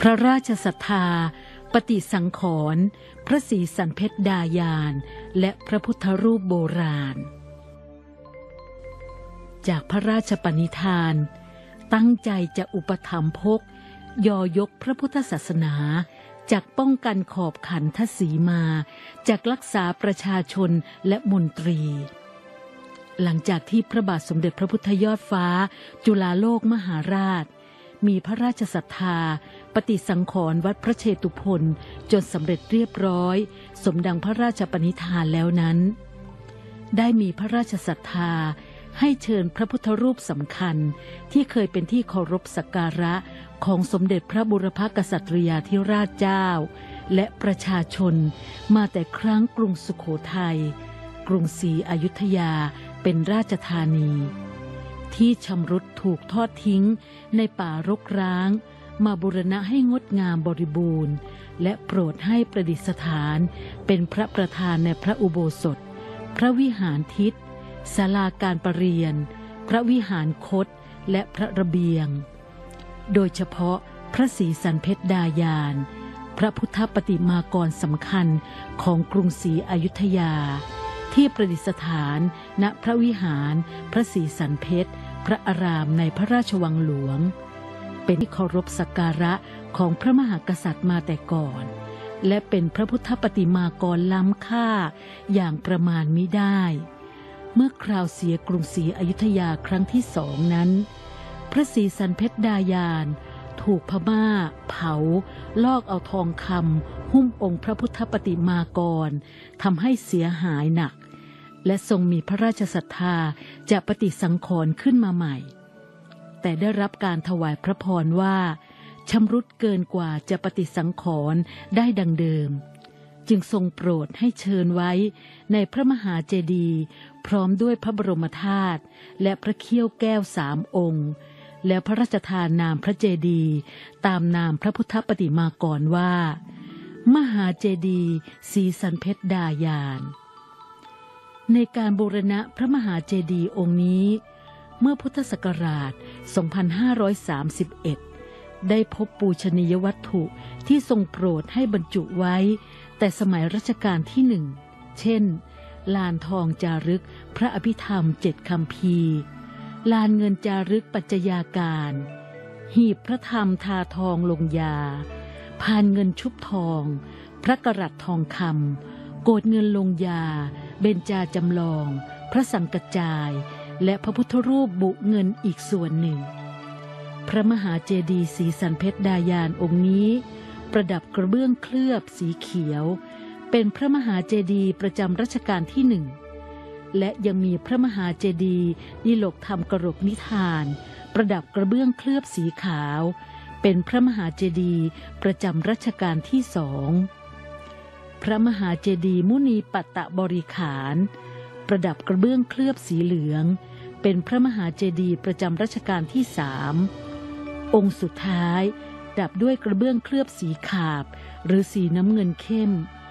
พระราชศรัทธาปฏิสังขรณ์พระศรีสันเพชรดายานและพระพุทธรูปโบราณจากพระราชปณิธานตั้งใจจะอุปถัมภกยอยกพระพุทธศาสนาจากป้องกันขอบขันทศีมาจากรักษาประชาชนและมนตรีหลังจากที่พระบาทสมเด็จพระพุทธยอดฟ้าจุฬาโลกมหาราชมีพระราชศรัทธาปฏิสังขรณ์วัดพระเชตุพนจนสำเร็จเรียบร้อยสมดังพระราชปณิธานแล้วนั้นได้มีพระราชศรัทธาให้เชิญพระพุทธรูปสำคัญที่เคยเป็นที่เคารพสักการะของสมเด็จพระบุรพกษัตริยาธิราชเจ้าและประชาชนมาแต่ครั้งกรุงสุโขทัยกรุงศรีอยุธยาเป็นราชธานีที่ชำรุดถูกทอดทิ้งในป่ารกร้างมาบูรณะให้งดงามบริบูรณ์และโปรดให้ประดิษฐานเป็นพระประธานในพระอุโบสถพระวิหารทิศศาลาการประเรียนพระวิหารคตและพระระเบียงโดยเฉพาะพระศรีสันเพชรดายานพระพุทธปฏิมากรสำคัญของกรุงศรีอยุธยาที่ประดิษฐานณพระวิหารพระศรีสันเพชรพระอารามในพระราชวังหลวงเป็นที่เคารพสักการะของพระมหากษัตริย์มาแต่ก่อนและเป็นพระพุทธปฏิมากรล้ำค่าอย่างประมาณมิได้เมื่อคราวเสียกรุงศรีอยุธยาครั้งที่2นั้นพระศรีสันเพชรดายานถูกพม่าเผาลอกเอาทองคำหุ้มองค์พระพุทธปฏิมากรทำให้เสียหายหนักและทรงมีพระราชศรัทธาจะปฏิสังขรณ์ขึ้นมาใหม่แต่ได้รับการถวายพระพรว่าชำรุดเกินกว่าจะปฏิสังขรณ์ได้ดังเดิมจึงทรงโปรดให้เชิญไว้ในพระมหาเจดีย์พร้อมด้วยพระบรมธาตุและพระเขี้ยวแก้ว3 องค์แล้วพระราชทานนามพระเจดีย์ตามนามพระพุทธปฏิมากรว่ามหาเจดีย์ศรีสันเพชรดายานในการบูรณะพระมหาเจดีย์องค์นี้เมื่อพุทธศักราช 2531 ได้พบปูชนียวัตถุที่ทรงโปรดให้บรรจุไว้แต่สมัยรัชกาลที่1เช่นลานทองจารึกพระอภิธรรม7 คัมภีร์ลานเงินจารึกปัจจยาการหีบพระธรรมทาทองลงยาพานเงินชุบทองพระกรัตทองคำโกฐเงินลงยาเบญจาจำลองพระสังกจายและพระพุทธรูปบุเงินอีกส่วนหนึ่งพระมหาเจดีย์ศรีสันเพชรดายานองค์นี้ประดับกระเบื้องเคลือบสีเขียวเป็นพระมหาเจดีย์ประจำรัชกาลที่1และยังมีพระมหาเจดีย์ดิลกธรรมกรกนิทานประดับกระเบื้องเคลือบสีขาวเป็นพระมหาเจดีย์ประจำรัชกาลที่2พระมหาเจดีย์มุนีปัตตบริขารประดับกระเบื้องเคลือบสีเหลืองเป็นพระมหาเจดีย์ประจำรัชกาลที่3องค์สุดท้ายดับด้วยกระเบื้องเคลือบสีขาบหรือสีน้ำเงินเข้ม